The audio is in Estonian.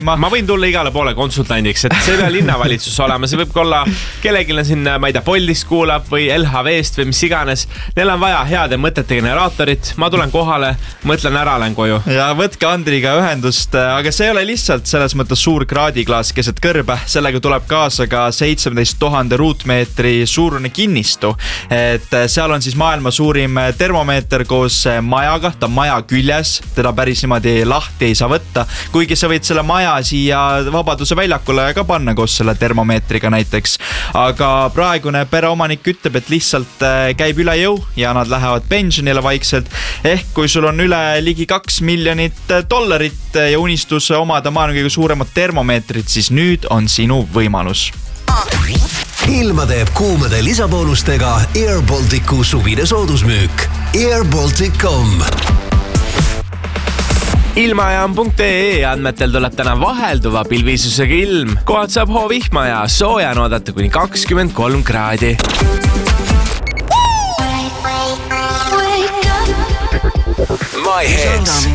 Ma võin tulla igale poole konsultandiks, et see ei pea linnavalitsus olema, see võib olla kellelgi siin, ma ei tea, Boldist kuulab või LHV-st või mis iganes. Neil on vaja heade mõtete generaatorit, ma tulen kohale, mõtlen ära, lähen koju. Ja võtke Andriga ühendust, aga see ei ole lihtsalt selles mõttes suur kraadiklaas keset kõrbe, sellega tuleb kaasa ka 17 000 ruutmeetri suurune kinnistu. Et seal on siis maailma suurim termomeeter koos majaga, ta on maja küljes, teda päris niimoodi lahti ei saa võtta, kuigi sa võid selle maja siia Vabaduse väljakule ka panna koos selle termomeetriga näiteks. Aga praegune pereomanik ütleb, et lihtsalt käib üle jõu ja nad lähevad pensionile vaikselt. Ehk kui sul on üle ligi $2 miljonit ja unistus omada maailma kõige suuremat termomeetrit, siis nüüd on sinu võimalus. Ilma teeb kuumade lisaboonustega Air Balticu suvine soodusmüük. airbaltic.com Ilmajaam.ee andmetel tuleb täna vahelduva pilvisusega ilm. Kohad saab hoovihma ja sooja on oodata kuni 23 kraadi. My Hits.